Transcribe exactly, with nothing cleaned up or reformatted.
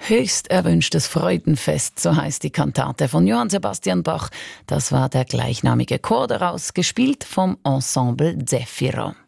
Höchst erwünschtes Freudenfest, so heißt die Kantate von Johann Sebastian Bach. Das war der gleichnamige Chor daraus, gespielt vom Ensemble Zefiro.